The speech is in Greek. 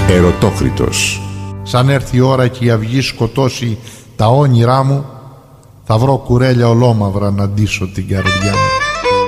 Ερωτόκριτος. Σαν έρθει η ώρα και η αυγή σκοτώσει τα όνειρά μου, θα βρω κουρέλια ολόμαυρα να ντύσω την καρδιά μου.